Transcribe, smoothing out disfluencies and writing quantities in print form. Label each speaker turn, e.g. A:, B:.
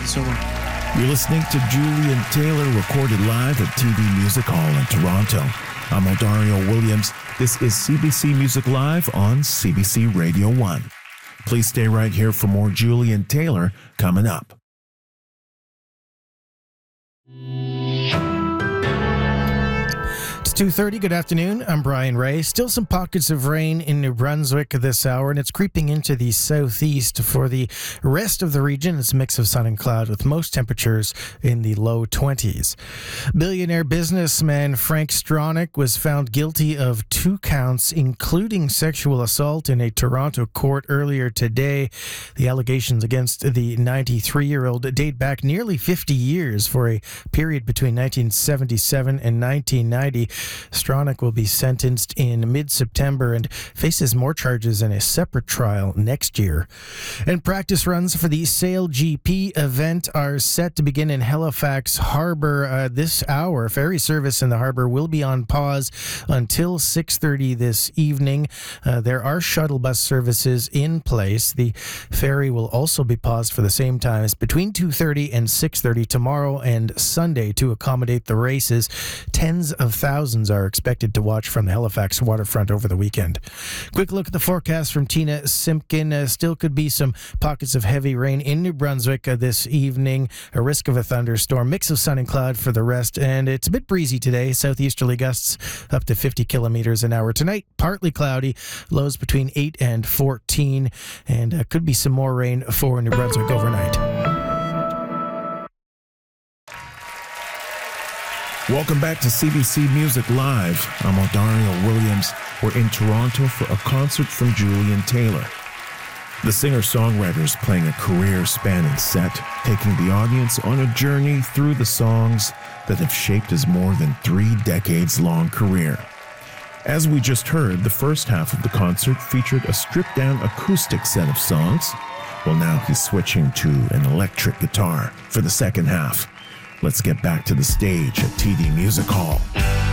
A: So
B: You're listening to Julian Taylor, recorded live at TD Music Hall in Toronto. I'm Odario Williams. This is CBC Music Live on CBC Radio 1. Please stay right here for more Julian Taylor coming up.
C: It's 2:30. Good afternoon. I'm Brian Ray. Still some pockets of rain in New Brunswick this hour, and it's creeping into the southeast. For the rest of the region, it's a mix of sun and cloud with most temperatures in the low 20s. Billionaire businessman Frank Stronach was found guilty of 2 counts, including sexual assault, in a Toronto court earlier today. The allegations against the 93-year-old date back nearly 50 years for a period between 1977 and 1990. Stronach will be sentenced in mid-September and faces more charges in a separate trial next year. And practice runs for the Sail GP event are set to begin in Halifax Harbour this hour. Ferry service in the harbour will be on pause until 6:30 this evening. There are shuttle bus services in place. The ferry will also be paused for the same times between 2:30 and 6:30 tomorrow and Sunday to accommodate the races. Tens of thousands are expected to watch from the Halifax waterfront over the weekend. Quick look at the forecast from Tina Simpkin. Still could be some pockets of heavy rain in New Brunswick this evening. A risk of a thunderstorm. Mix of sun and cloud for the rest. And it's a bit breezy today. Southeasterly gusts up to 50 kilometers an hour. Tonight, partly cloudy. Lows between 8 and 14. And could be some more rain for New Brunswick overnight.
B: Welcome back to CBC Music Live. I'm Odario Williams. We're in Toronto for a concert from Julian Taylor. The singer-songwriter is playing a career-spanning set, taking the audience on a journey through the songs that have shaped his more than 3 decades-long career. As we just heard, the first half of the concert featured a stripped-down acoustic set of songs. Well, now he's switching to an electric guitar for the second half. Let's get back to the stage at TD Music Hall.